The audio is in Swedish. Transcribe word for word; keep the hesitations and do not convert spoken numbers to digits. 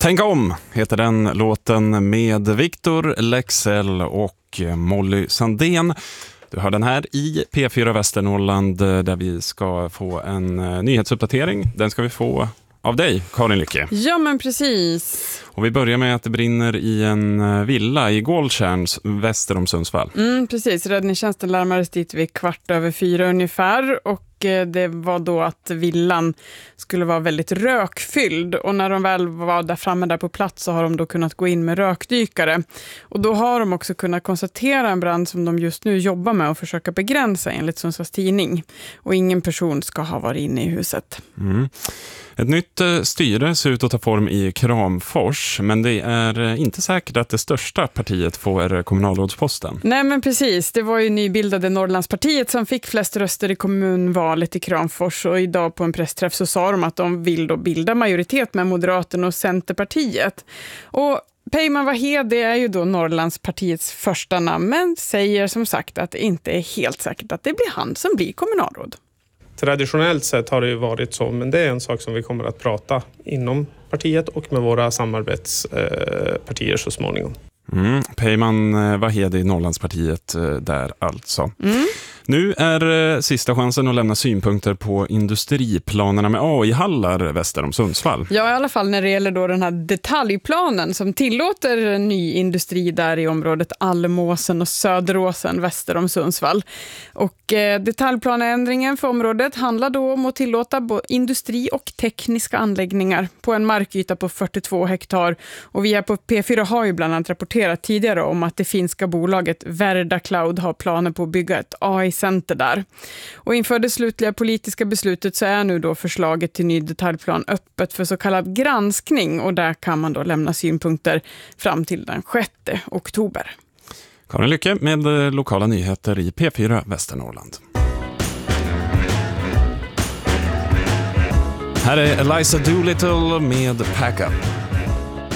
Tänk om heter den låten med Victor Leksell och Molly Sandén. Du hör den här i P fyra Västernorrland där vi ska få en nyhetsuppdatering. Den ska vi få av dig, Karin Lycke. Ja, men precis. Och vi börjar med att det brinner i en villa i Gåltjärn väster om Sundsvall. Mm, precis. Räddningstjänsten larmades dit vid kvart över fyra ungefär och det var då att villan skulle vara väldigt rökfylld och när de väl var där framme där på plats så har de då kunnat gå in med rökdykare. Och då har de också kunnat konstatera en brand som de just nu jobbar med och försöka begränsa enligt Sundsvalls tidning. Och ingen person ska ha varit inne i huset. Mm. Ett nytt styre ser ut att ta form i Kramfors, men det är inte säkert att det största partiet får kommunalrådsposten. Nej, men precis. Det var ju nybildade Norrlandspartiet som fick flest röster i kommunvalet i Kramfors och idag på en pressträff så sa de att de vill då bilda majoritet med Moderaterna och Centerpartiet. Och Peyman Vahedi är ju då Norrlandspartiets första namn, men säger som sagt att det inte är helt säkert att det blir han som blir kommunalråd. Traditionellt sett har det ju varit så, men det är en sak som vi kommer att prata inom partiet och med våra samarbetspartier så småningom. Mm, Peyman Vahedi, Norrlandspartiet där alltså. Mm. Nu är sista chansen att lämna synpunkter på industriplanerna med A I-hallar väster om Sundsvall. Ja, i alla fall när det gäller då den här detaljplanen som tillåter ny industri där i området Almåsen och Söderåsen väster om Sundsvall. Och eh, detaljplaneändringen för området handlar då om att tillåta industri och tekniska anläggningar på en markyta på fyrtiotvå hektar. Och vi här på P fyra har ju bland annat rapporterat tidigare om att det finska bolaget Verda Cloud har planer på att bygga ett A I-center där. Och inför det slutliga politiska beslutet så är nu då förslaget till ny detaljplan öppet för så kallad granskning och där kan man då lämna synpunkter fram till den sjätte oktober. Karin Lycke med lokala nyheter i P fyra Västernorrland. Här är Eliza Doolittle med Pack Up.